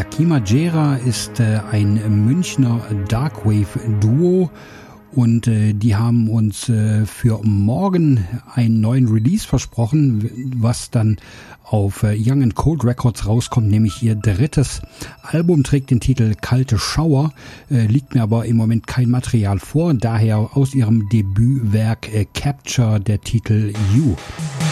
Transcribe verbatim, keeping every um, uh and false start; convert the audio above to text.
Yakima Gera ist äh, ein Münchner Darkwave-Duo und äh, die haben uns äh, für morgen einen neuen Release versprochen, was dann auf äh, Young and Cold Records rauskommt, nämlich ihr drittes Album, trägt den Titel Kalte Schauer, äh, liegt mir aber im Moment kein Material vor, daher aus ihrem Debütwerk äh, Capture der Titel You.